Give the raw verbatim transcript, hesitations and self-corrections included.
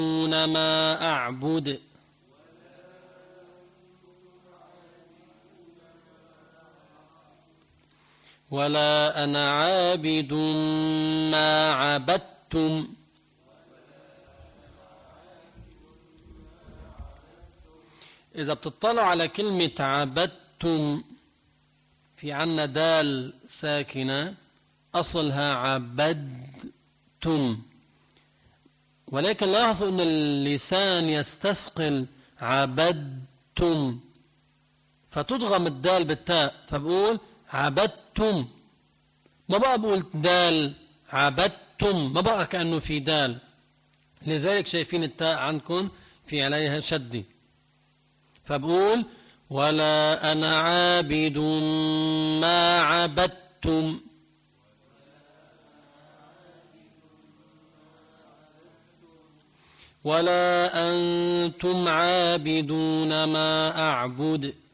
ما أعبد ولا أنا عابد ما عبدتم إذا بتطلع على كلمة عبدتم في عنا دال ساكنة أصلها عبدتم، ولكن لاحظوا أن اللسان يستثقل عبدتم فتضغم الدال بالتاء، فبقول عبدتم، ما بقى بقول دال عبدتم، ما بقى كأنه في دال. لذلك شايفين التاء عندكم في عليها شدة، فبقول ولا أنا عابد ما عبدتم ولا أنتم عابدون ما أعبد.